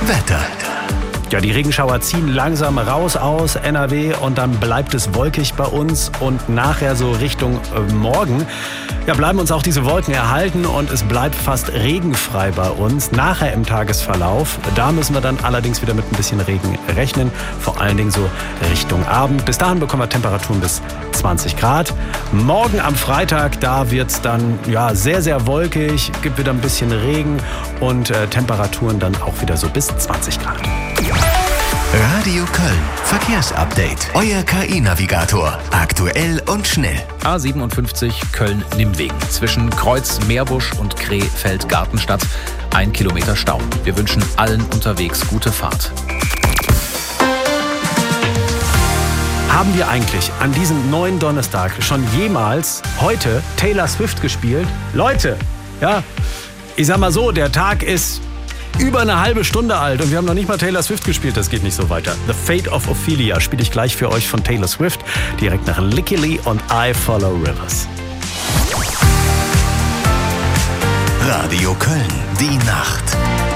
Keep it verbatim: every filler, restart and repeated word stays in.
Wetter. Ja, die Regenschauer ziehen langsam raus aus N R W und dann bleibt es wolkig bei uns und nachher so Richtung äh, Morgen. Ja, bleiben uns auch diese Wolken erhalten und es bleibt fast regenfrei bei uns. Nachher im Tagesverlauf, da müssen wir dann allerdings wieder mit ein bisschen Regen rechnen, vor allen Dingen so Richtung Abend. Bis dahin bekommen wir Temperaturen bis zwanzig Grad. Morgen am Freitag, da wird es dann ja, sehr, sehr wolkig, gibt wieder ein bisschen Regen und äh, Temperaturen dann auch wieder so bis zwanzig Grad. Radio Köln. Verkehrsupdate. Euer K I-Navigator. Aktuell und schnell. A siebenundfünfzig Köln-Nimwegen. Zwischen Kreuz, Meerbusch und Krefeld-Gartenstadt. Ein Kilometer Stau. Wir wünschen allen unterwegs gute Fahrt. Haben wir eigentlich an diesem neuen Donnerstag schon jemals heute Taylor Swift gespielt? Leute, ja, ich sag mal so, der Tag ist über eine halbe Stunde alt und wir haben noch nicht mal Taylor Swift gespielt, das geht nicht so weiter. The Fate of Ophelia spiele ich gleich für euch von Taylor Swift, direkt nach Licky Lee und I Follow Rivers. Radio Köln, die Nacht.